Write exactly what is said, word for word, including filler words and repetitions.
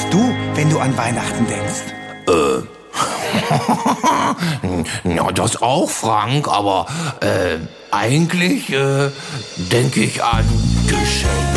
machst du, wenn du an Weihnachten denkst? Äh. Ja, das auch, Frank, aber äh, eigentlich äh, denke ich an Geschenke.